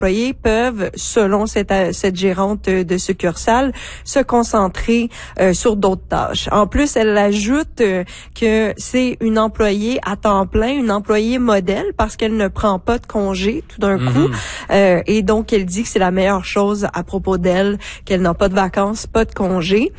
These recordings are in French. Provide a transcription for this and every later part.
employés peuvent, selon cette gérante de succursale, se concentrer sur d'autres tâches. En plus, elle ajoute que c'est une employée à temps plein, une employée modèle parce qu'elle ne prend pas de congé tout d'un coup. Et donc, elle dit que c'est la meilleure chose à propos d'elle, qu'elle n'a pas de vacances, pas de congé.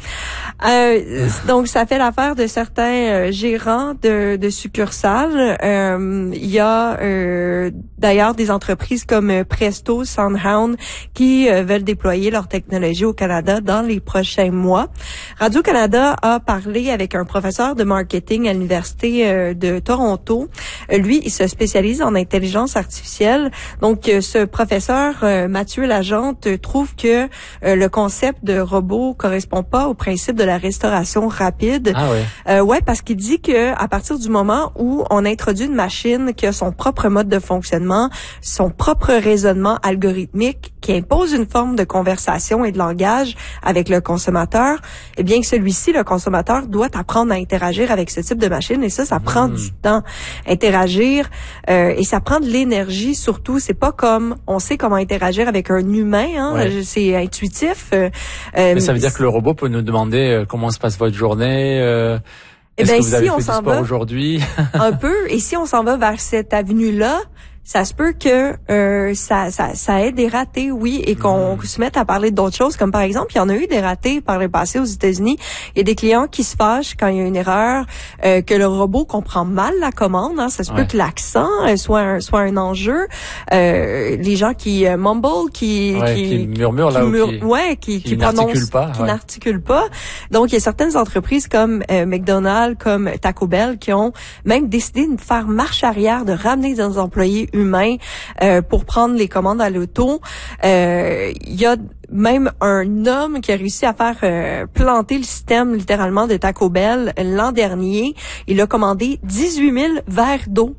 Donc, ça fait l'affaire de certains gérants de succursales. Il y a d'ailleurs des entreprises comme Presto, Soundhound qui veulent déployer leur technologie au Canada dans les prochains mois. Radio-Canada a parlé avec un professeur de marketing à l'Université de Toronto. Lui, il se spécialise en intelligence artificielle. Donc, ce professeur, Mathieu Lagente, trouve que le concept de robot correspond pas au principe de la restauration rapide. Ah ouais. Ouais, parce qu'il dit que à partir du moment où on introduit une machine qui a son propre mode de fonctionnement, son propre raisonnement algorithmique, qui impose une forme de conversation et de langage avec le consommateur, eh bien que celui-ci, le consommateur, doit apprendre à interagir avec ce type de machine et ça prend du temps. Interagir et ça prend de l'énergie surtout. C'est pas comme on sait comment interagir avec un humain, hein, ouais. C'est intuitif. Mais ça veut dire que le robot peut nous demander comment se passe votre journée. Est-ce que vous avez fait du sport aujourd'hui? Un peu. Et si on s'en va vers cette avenue-là, ça se peut que ça ait des ratés, oui, et qu'on se mette à parler d'autres choses, comme par exemple, il y en a eu des ratés par le passé aux États-Unis. Il y a des clients qui se fâchent quand il y a une erreur, que le robot comprend mal la commande. Hein, ça se peut que l'accent soit un enjeu. Les gens qui mumble, qui murmurent là, qui n'articulent pas. Qui n'articulent pas. Donc, il y a certaines entreprises comme McDonald's, comme Taco Bell, qui ont même décidé de faire marche arrière, de ramener des employés humains pour prendre les commandes à l'auto. Il y a même un homme qui a réussi à faire planter le système littéralement de Taco Bell l'an dernier. Il a commandé 18 000 verres d'eau.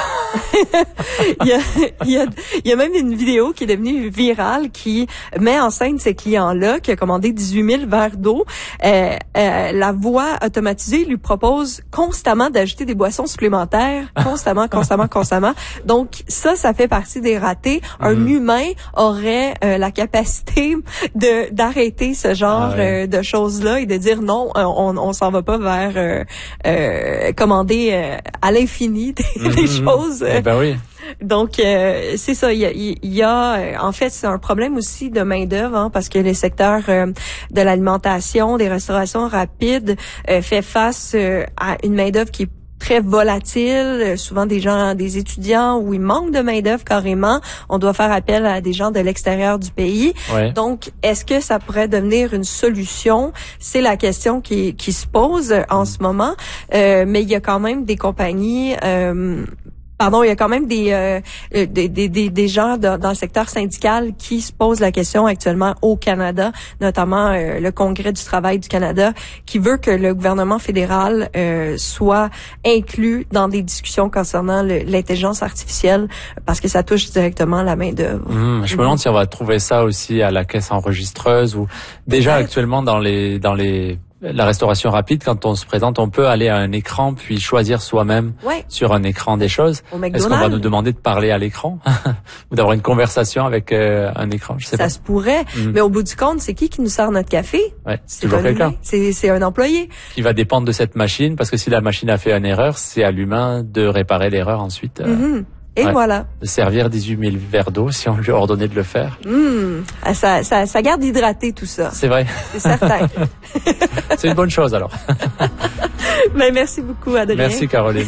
il y a même une vidéo qui est devenue virale qui met en scène ces clients-là qui a commandé 18 000 verres d'eau. La voix automatisée lui propose constamment d'ajouter des boissons supplémentaires, constamment. Donc ça fait partie des ratés. Un humain aurait la capacité d'arrêter ce genre de choses-là et de dire non, on s'en va pas vers commander à l'infini des choses. Ben oui. Donc c'est ça, il y a en fait c'est un problème aussi de main-d'œuvre, hein, parce que le secteur de l'alimentation, des restaurations rapides fait face à une main-d'œuvre qui est très volatile, souvent des étudiants où il manque de main-d'œuvre carrément. On doit faire appel à des gens de l'extérieur du pays. Ouais. Donc, est-ce que ça pourrait devenir une solution? C'est la question qui se pose en ce moment. Mais il y a quand même des compagnies... il y a quand même des gens dans le secteur syndical qui se posent la question actuellement au Canada, notamment le Congrès du travail du Canada, qui veut que le gouvernement fédéral soit inclus dans des discussions concernant l'intelligence artificielle, parce que ça touche directement la main-d'œuvre. Je me demande si on va trouver ça aussi à la caisse enregistreuse ou déjà actuellement dans la restauration rapide, quand on se présente, on peut aller à un écran puis choisir soi-même sur un écran des choses. Est-ce qu'on va nous demander de parler à l'écran ou d'avoir une conversation avec un écran? Je sais pas. Ça se pourrait, mais au bout du compte, c'est qui nous sert notre café? C'est toujours quelqu'un. C'est un employé. Qui va dépendre de cette machine, parce que si la machine a fait une erreur, c'est à l'humain de réparer l'erreur ensuite. Et voilà. De servir 18 000 verres d'eau si on lui a ordonné de le faire. Ça garde hydraté tout ça. C'est vrai. C'est certain. C'est une bonne chose alors. Ben, merci beaucoup, Adrien. Merci, Caroline.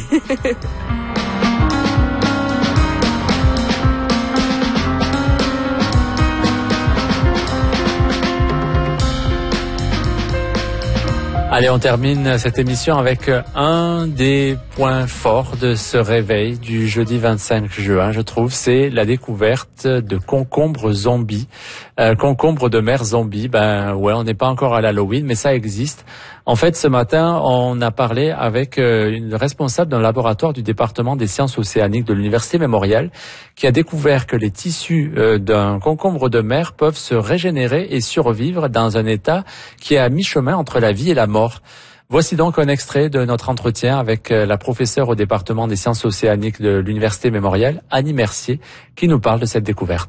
Allez, on termine cette émission avec un des points forts de ce réveil du jeudi 25 juin, je trouve, c'est la découverte de concombres zombies. Concombres de mer zombies, on n'est pas encore à l'Halloween, mais ça existe. En fait, ce matin, on a parlé avec une responsable d'un laboratoire du département des sciences océaniques de l'Université Memorial qui a découvert que les tissus d'un concombre de mer peuvent se régénérer et survivre dans un état qui est à mi-chemin entre la vie et la mort. Voici donc un extrait de notre entretien avec la professeure au département des sciences océaniques de l'Université Memorial, Annie Mercier, qui nous parle de cette découverte.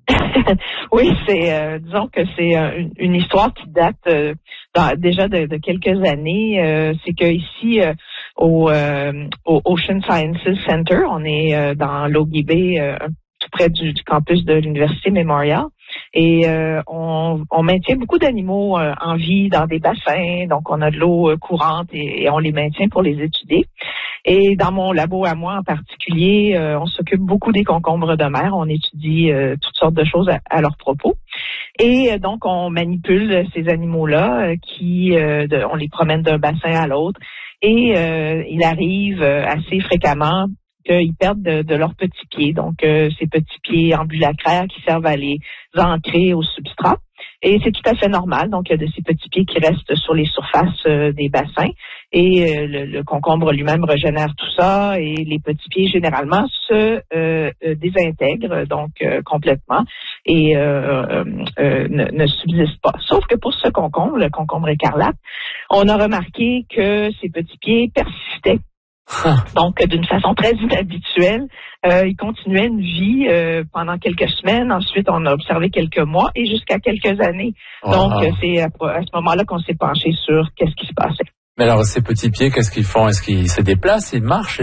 Oui, disons que c'est une histoire qui date déjà de quelques années. C'est que ici au Ocean Sciences Center, on est dans l'Ogie tout près du campus de l'Université Memorial. Et on maintient beaucoup d'animaux en vie dans des bassins, donc on a de l'eau courante et on les maintient pour les étudier. Et dans mon labo à moi en particulier, on s'occupe beaucoup des concombres de mer. On étudie toutes sortes de choses à leur propos. Et donc, on manipule ces animaux-là on les promène d'un bassin à l'autre. Et il arrive assez fréquemment qu'ils perdent de leurs petits pieds. Donc, ces petits pieds ambulacraires qui servent à les ancrer au substrat. Et c'est tout à fait normal. Donc, il y a de ces petits pieds qui restent sur les surfaces des bassins. Et le concombre lui-même régénère tout ça. Et les petits pieds, généralement, se désintègrent donc complètement et ne subsistent pas. Sauf que pour ce concombre, le concombre écarlate, on a remarqué que ces petits pieds persistaient. Donc, d'une façon très inhabituelle, il continuait une vie pendant quelques semaines. Ensuite, on a observé quelques mois et jusqu'à quelques années. Donc, c'est à ce moment-là qu'on s'est penché sur qu'est-ce qui se passait. Mais alors, ces petits pieds, qu'est-ce qu'ils font? Est-ce qu'ils se déplacent? Ils marchent?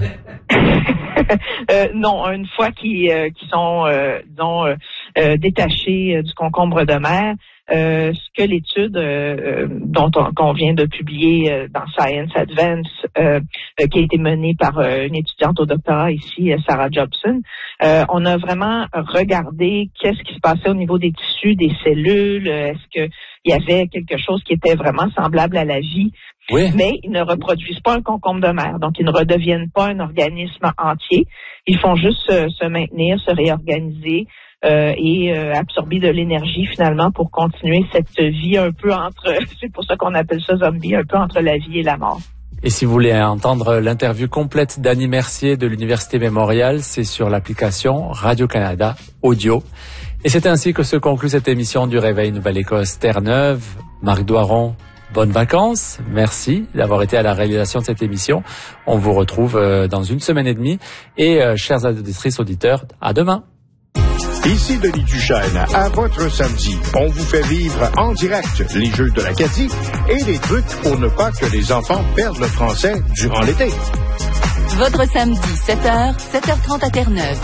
Non, une fois qu'ils sont, détachés du concombre de mer, ce que l'étude qu'on vient de publier dans Science Advance, qui a été menée par une étudiante au doctorat ici, Sarah Jobson, on a vraiment regardé qu'est-ce qui se passait au niveau des tissus, des cellules, est-ce qu'il y avait quelque chose qui était vraiment semblable à la vie. Oui. Mais ils ne reproduisent pas un concombre de mer, donc ils ne redeviennent pas un organisme entier. Ils font juste se maintenir, se réorganiser et absorber de l'énergie finalement pour continuer cette vie un peu c'est pour ça qu'on appelle ça zombie, un peu entre la vie et la mort. Et si vous voulez entendre l'interview complète d'Annie Mercier de l'Université Memorial, c'est sur l'application Radio-Canada Audio. Et c'est ainsi que se conclut cette émission du Réveil Nouvelle-Écosse Terre-Neuve. Marc Doiron, bonnes vacances. Merci d'avoir été à la réalisation de cette émission. On vous retrouve dans une semaine et demie. Et chers auditrices, auditeurs, à demain. Ici Denis Duchesne, à votre samedi. On vous fait vivre en direct les Jeux de l'Acadie et des trucs pour ne pas que les enfants perdent le français durant l'été. Votre samedi, 7h, 7h30 à Terre-Neuve.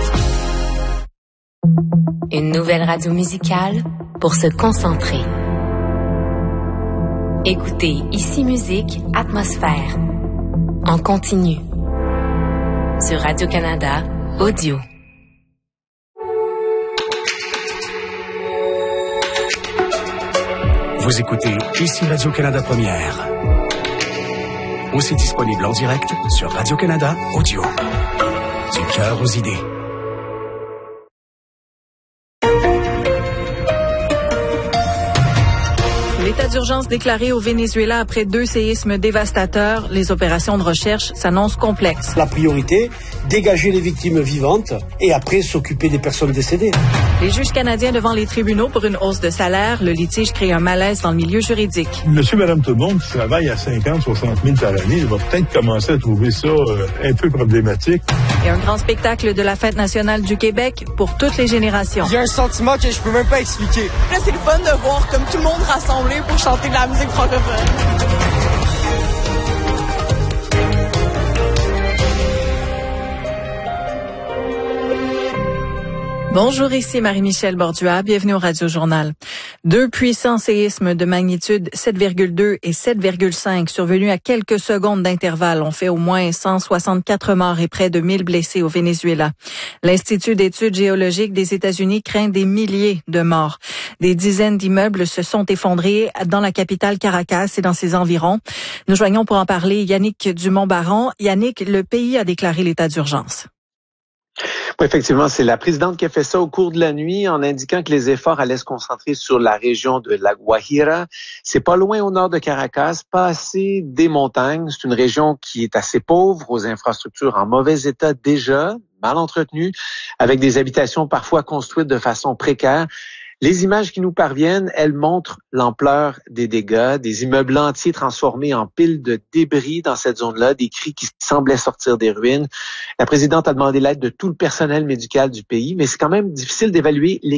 Une nouvelle radio musicale pour se concentrer. Écoutez Ici Musique, Atmosphère. En continu. Sur Radio-Canada Audio. Vous écoutez Ici Radio-Canada Première. Aussi disponible en direct sur Radio-Canada Audio. Du cœur aux idées. L'état d'urgence déclaré au Venezuela après 2 séismes dévastateurs. Les opérations de recherche s'annoncent complexes. La priorité, dégager les victimes vivantes et après s'occuper des personnes décédées. Les juges canadiens devant les tribunaux pour une hausse de salaire. Le litige crée un malaise dans le milieu juridique. Monsieur, madame, tout le monde qui travaille à 50, 60 000 par année va peut-être commencer à trouver ça un peu problématique. Et un grand spectacle de la Fête nationale du Québec pour toutes les générations. Il y a un sentiment que je peux même pas expliquer. Là, c'est le fun de voir comme tout le monde rassemblé pour chanter de la musique francophone. Bonjour, ici Marie-Michel Bordua. Bienvenue au Radio Journal. 2 puissants séismes de magnitude 7,2 et 7,5 survenus à quelques secondes d'intervalle ont fait au moins 164 morts et près de 1000 blessés au Venezuela. L'Institut d'études géologiques des États-Unis craint des milliers de morts. Des dizaines d'immeubles se sont effondrés dans la capitale Caracas et dans ses environs. Nous joignons pour en parler Yannick Dumont-Baron. Yannick, le pays a déclaré l'état d'urgence. Oui, effectivement, c'est la présidente qui a fait ça au cours de la nuit en indiquant que les efforts allaient se concentrer sur la région de La Guajira. C'est pas loin au nord de Caracas, pas assez des montagnes. C'est une région qui est assez pauvre, aux infrastructures en mauvais état déjà, mal entretenues, avec des habitations parfois construites de façon précaire. Les images qui nous parviennent, elles montrent l'ampleur des dégâts, des immeubles entiers transformés en piles de débris dans cette zone-là, des cris qui semblaient sortir des ruines. La présidente a demandé l'aide de tout le personnel médical du pays, mais c'est quand même difficile d'évaluer les